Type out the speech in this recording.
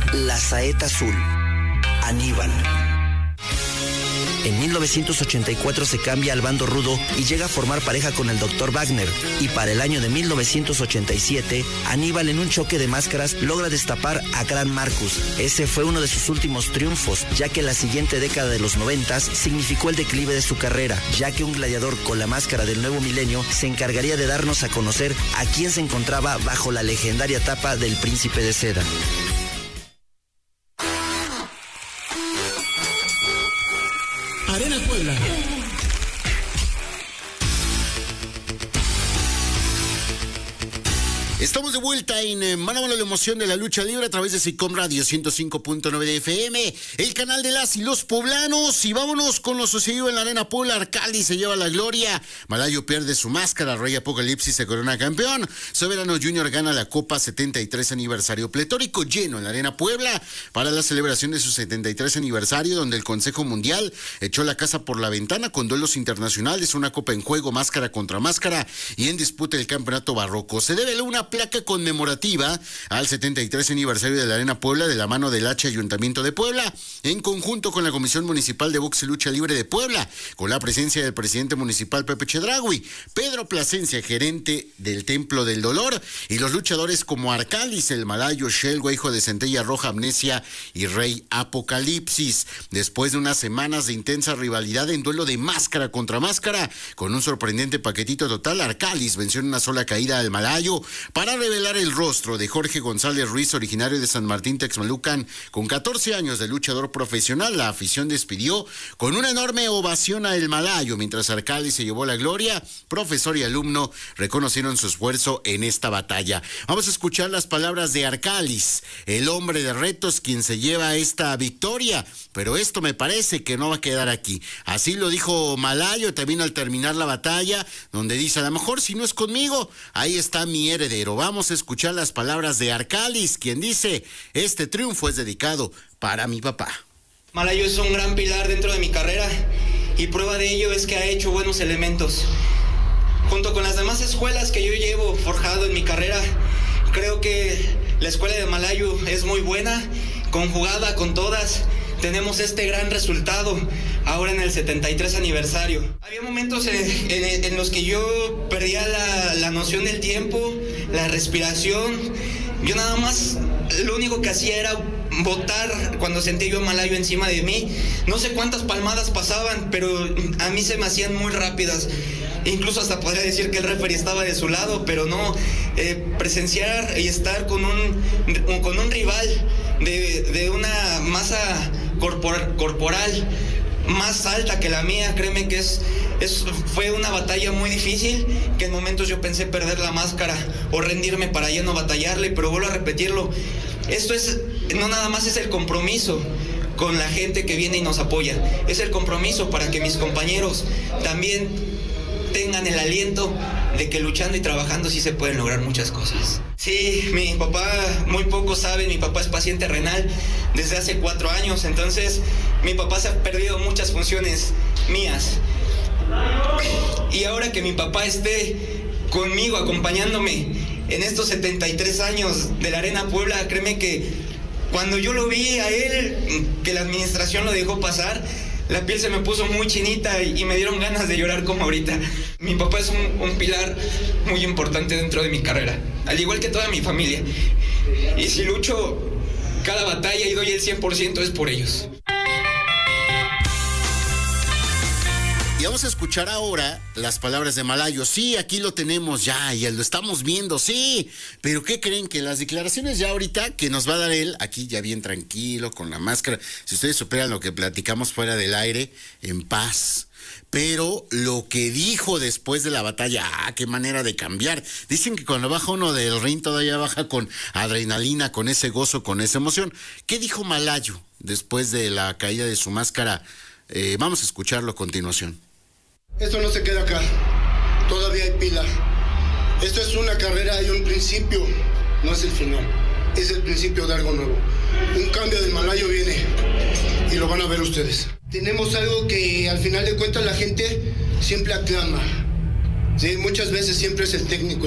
La Saeta Azul, Aníbal. En 1984 se cambia al bando rudo y llega a formar pareja con el Dr. Wagner. Y para el año de 1987, Aníbal en un choque de máscaras logra destapar a Gran Marcus. Ese fue uno de sus últimos triunfos, ya que la siguiente década de los 90 significó el declive de su carrera, ya que un gladiador con la máscara del nuevo milenio se encargaría de darnos a conocer a quién se encontraba bajo la legendaria tapa del Príncipe de Seda. Arena Puebla. Estamos de vuelta en Mano a Mano, la emoción de la lucha libre a través de SICOM Radio 105.9 de FM, el canal de las y los poblanos. Y vámonos con lo sucedido en la Arena Puebla. Arcali se lleva la gloria, Malayo pierde su máscara, Rey Apocalipsis se corona campeón, Soberano Junior gana la Copa 73 aniversario, pletórico lleno en la Arena Puebla para la celebración de su 73 aniversario, donde el Consejo Mundial echó la casa por la ventana con duelos internacionales, una copa en juego, máscara contra máscara y en disputa el campeonato barroco. Se debe una placa conmemorativa al 73 aniversario de la Arena Puebla de la mano del H Ayuntamiento de Puebla, en conjunto con la Comisión Municipal de Box y Lucha Libre de Puebla, con la presencia del presidente municipal Pepe Chedraui, Pedro Plasencia, gerente del Templo del Dolor, y los luchadores como Arcalis, el Malayo, Shelwa, hijo de Centella Roja, Amnesia y Rey Apocalipsis. Después de unas semanas de intensa rivalidad en duelo de máscara contra máscara, con un sorprendente paquetito total, Arcalis venció en una sola caída al Malayo para revelar el rostro de Jorge González Ruiz, originario de San Martín Texmelucan. Con 14 años de luchador profesional, la afición despidió con una enorme ovación a El Malayo, mientras Arcalis se llevó la gloria. Profesor y alumno reconocieron su esfuerzo en esta batalla. Vamos a escuchar las palabras de Arcalis, el hombre de retos, quien se lleva esta victoria, pero esto me parece que no va a quedar aquí. Así lo dijo Malayo también al terminar la batalla, donde dice: a lo mejor si no es conmigo, ahí está mi heredero. Vamos a escuchar las palabras de Arcalis, quien dice: este triunfo es dedicado para mi papá. Malayo es un gran pilar dentro de mi carrera y prueba de ello es que ha hecho buenos elementos. Junto con las demás escuelas que yo llevo forjado en mi carrera, creo que la escuela de Malayo es muy buena, conjugada con todas. Tenemos este gran resultado ahora en el 73 aniversario. Había momentos en los que yo perdía la noción del tiempo, la respiración. Yo nada más, lo único que hacía era botar cuando sentía yo a Malayo encima de mí. No sé cuántas palmadas pasaban, pero a mí se me hacían muy rápidas. Incluso hasta podría decir que el referee estaba de su lado, pero no. Presenciar y estar con un rival de una masa corporal más alta que la mía, créeme que fue una batalla muy difícil, que en momentos yo pensé perder la máscara o rendirme para ya no batallarle, pero vuelvo a repetirlo, no nada más es el compromiso con la gente que viene y nos apoya, es el compromiso para que mis compañeros también tengan el aliento de que luchando y trabajando sí se pueden lograr muchas cosas. Sí, mi papá, muy pocos saben, mi papá es paciente renal desde hace 4 años, entonces mi papá se ha perdido muchas funciones mías. Y ahora que mi papá esté conmigo, acompañándome en estos 73 años de la Arena Puebla, créeme que cuando yo lo vi a él, que la administración lo dejó pasar, la piel se me puso muy chinita y me dieron ganas de llorar como ahorita. Mi papá es un pilar muy importante dentro de mi carrera, al igual que toda mi familia. Y si lucho cada batalla y doy el 100% es por ellos. Y vamos a escuchar ahora las palabras de Malayo. Sí, aquí lo tenemos ya y lo estamos viendo, sí. Pero ¿qué creen? Que las declaraciones ya ahorita que nos va a dar él, aquí ya bien tranquilo, con la máscara. Si ustedes superan lo que platicamos fuera del aire, en paz. Pero lo que dijo después de la batalla, qué manera de cambiar. Dicen que cuando baja uno del ring todavía baja con adrenalina, con ese gozo, con esa emoción. ¿Qué dijo Malayo después de la caída de su máscara? Vamos a escucharlo a continuación. Esto no se queda acá, todavía hay pila. Esto es una carrera y un principio, no es el final, es el principio de algo nuevo. Un cambio del Malayo viene y lo van a ver ustedes. Tenemos algo que al final de cuentas la gente siempre aclama, ¿sí? Muchas veces siempre es el técnico